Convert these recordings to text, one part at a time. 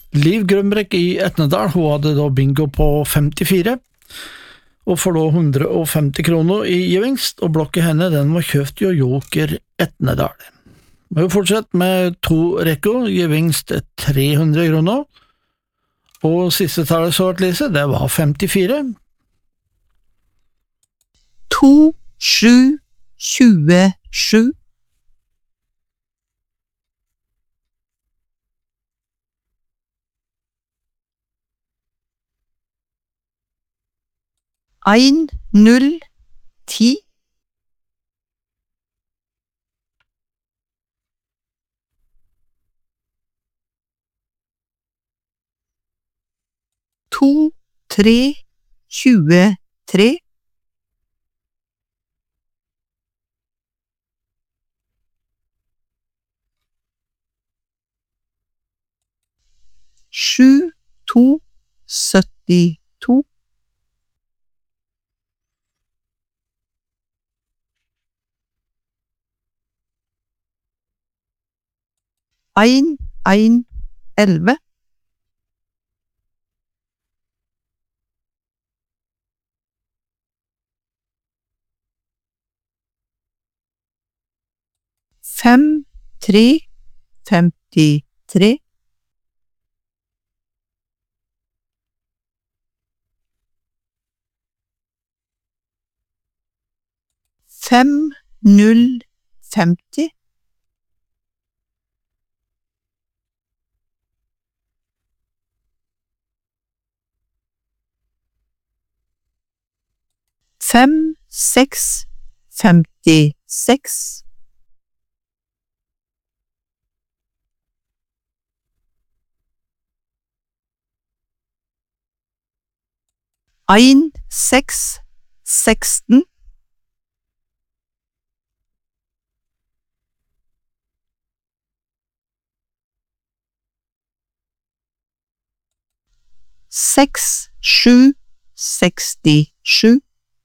Liv Grønbrekk i Etnedal, hun hadde da bingo på 54, og får da 150 kroner i gevinst, og blokket henne den var kjøpt jo Joker Etnedal. Vi fortsetter med 2 rekker, gevinst 300 kroner, og siste tallet så at Lise, det var 54. 2, 7, 27. Ein, 0, 10. To, 3, 23. Sju, 2, 72. Ein, 11. Fem, 3, 53. Fem, 0, 50. Fem, 6, 56. Ein, 6, 16. Seks, 7, 67.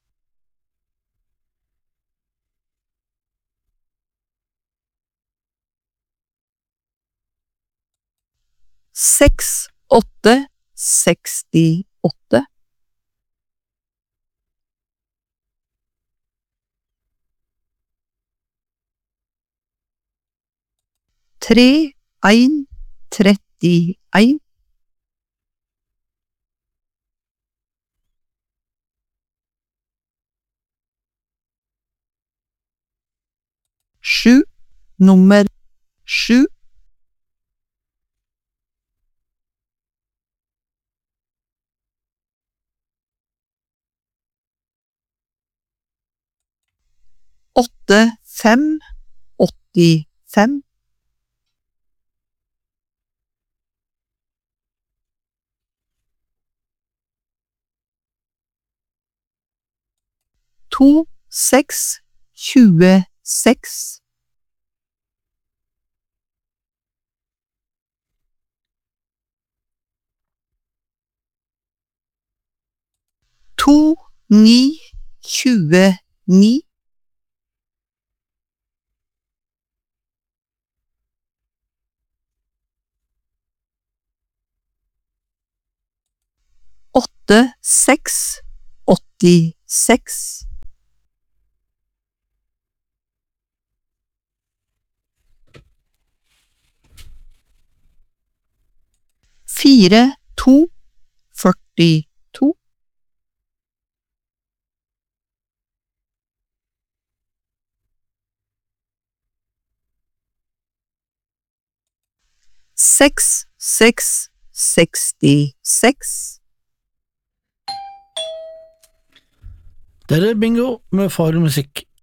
Seks, 8, 68. Tre, 1, 31. Sju, nummer 7. Åtte, 5, 85. To, 6, 26. To, 9, 29. Åtte, 6, 86. Fire, 2, 42. Seks, 6, 66. Det er bingo med far og musikk.